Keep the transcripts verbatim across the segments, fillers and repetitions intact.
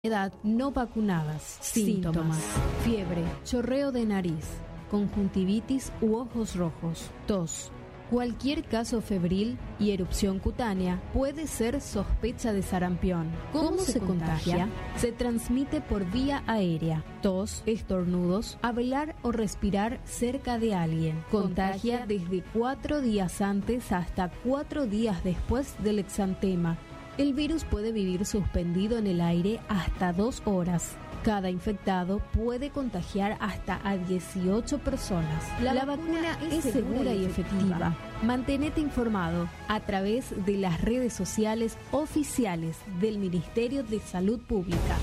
Edad no vacunadas. Síntomas: fiebre, chorreo de nariz, conjuntivitis u ojos rojos, tos. Cualquier caso febril y erupción cutánea puede ser sospecha de sarampión. ¿Cómo, ¿Cómo se, se contagia? contagia? Se transmite por vía aérea, tos, estornudos, hablar o respirar cerca de alguien. Contagia desde cuatro días antes hasta cuatro días después del exantema. El virus puede vivir suspendido en el aire hasta dos horas. Cada infectado puede contagiar hasta a dieciocho personas. La, la vacuna, vacuna es segura y efectiva. Mantenete informado a través de las redes sociales oficiales del Ministerio de Salud Pública.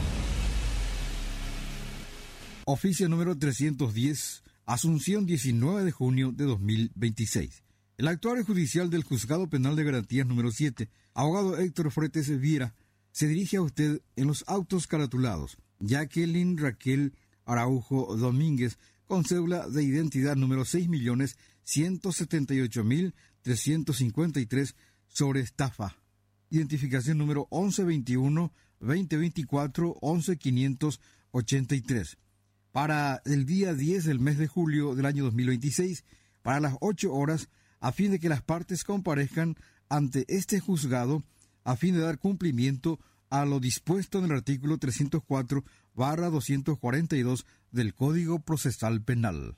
Oficio número trescientos diez, Asunción, diecinueve de junio de dos mil veintiséis. El actuario judicial del Juzgado Penal de Garantías número siete, abogado Héctor Fretes Viera, se dirige a usted en los autos caratulados Jacqueline Raquel Araujo Domínguez, con cédula de identidad número seis millones ciento setenta y ocho mil trescientos cincuenta y tres, sobre estafa. Identificación número once veintiuno veinte veinticuatro once quinientos ochenta y tres. Para el día diez del mes de julio del año dos mil veintiséis, para las ocho horas, a fin de que las partes comparezcan ante este juzgado, a fin de dar cumplimiento a lo dispuesto en el artículo trescientos cuatro barra doscientos cuarenta y dos del Código Procesal Penal.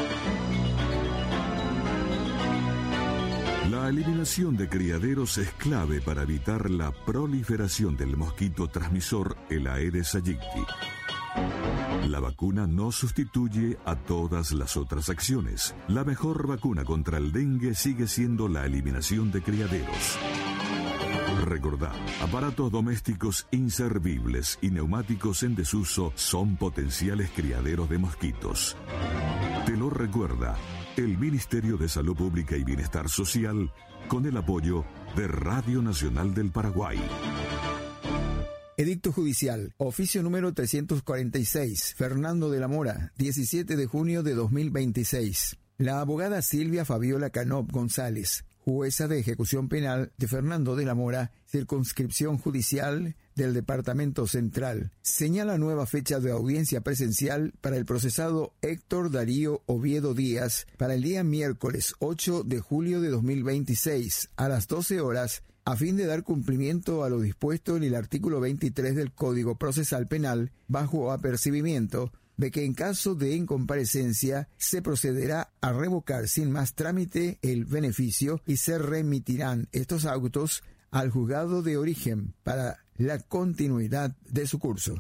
La eliminación de criaderos es clave para evitar la proliferación del mosquito transmisor, el Aedes aegypti. La vacuna no sustituye a todas las otras acciones. La mejor vacuna contra el dengue sigue siendo la eliminación de criaderos. Recordad, aparatos domésticos inservibles y neumáticos en desuso son potenciales criaderos de mosquitos. Te lo recuerda el Ministerio de Salud Pública y Bienestar Social, con el apoyo de Radio Nacional del Paraguay. Edicto judicial, oficio número trescientos cuarenta y seis, Fernando de la Mora, diecisiete de junio de dos mil veintiséis. La abogada Silvia Fabiola Canop González, jueza de ejecución penal de Fernando de la Mora, circunscripción judicial del Departamento Central, señala nueva fecha de audiencia presencial para el procesado Héctor Darío Oviedo Díaz para el día miércoles ocho de julio de dos mil veintiséis a las doce horas, a fin de dar cumplimiento a lo dispuesto en el artículo veintitrés del Código Procesal Penal, bajo apercibimiento de que en caso de incomparecencia se procederá a revocar sin más trámite el beneficio y se remitirán estos autos al juzgado de origen para la continuidad de su curso.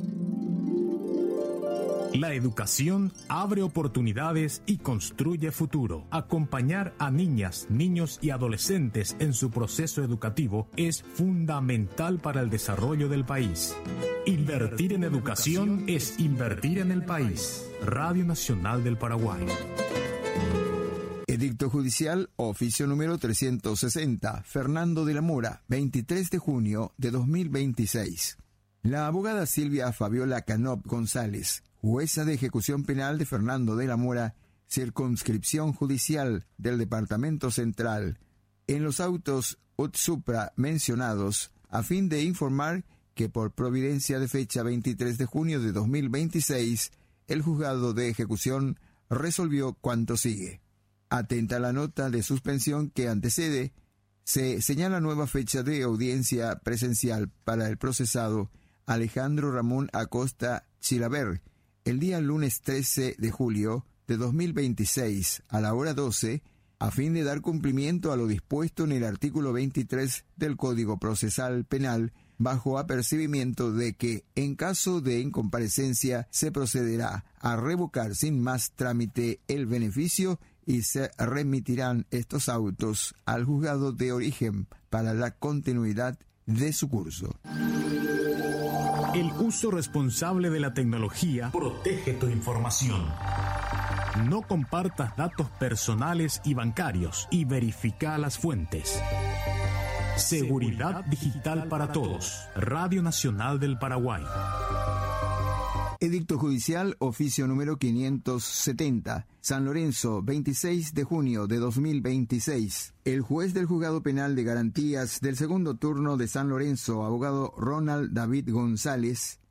La educación abre oportunidades y construye futuro. Acompañar a niñas, niños y adolescentes en su proceso educativo es fundamental para el desarrollo del país. Invertir en educación es invertir en el país. Radio Nacional del Paraguay. Edicto judicial, oficio número trescientos sesenta, Fernando de la Mora, veintitrés de junio de dos mil veintiséis. La abogada Silvia Fabiola Canop González, jueza de ejecución penal de Fernando de la Mora, circunscripción judicial del Departamento Central, en los autos ut supra mencionados, a fin de informar que por providencia de fecha veintitrés de junio de dos mil veintiséis, el juzgado de ejecución resolvió cuanto sigue. Atenta a la nota de suspensión que antecede, se señala nueva fecha de audiencia presencial para el procesado Alejandro Ramón Acosta Chilaver, el día lunes trece de julio de dos mil veintiséis a la hora doce, a fin de dar cumplimiento a lo dispuesto en el artículo veintitrés del Código Procesal Penal, bajo apercibimiento de que, en caso de incomparecencia, se procederá a revocar sin más trámite el beneficio y se remitirán estos autos al juzgado de origen para la continuidad de su curso. El uso responsable de la tecnología protege tu información. No compartas datos personales y bancarios y verifica las fuentes. Seguridad digital para todos. Radio Nacional del Paraguay. Edicto judicial, oficio número quinientos setenta, San Lorenzo, veintiséis de junio de dos mil veintiséis. El juez del Juzgado Penal de Garantías del segundo turno de San Lorenzo, abogado Ronald David González,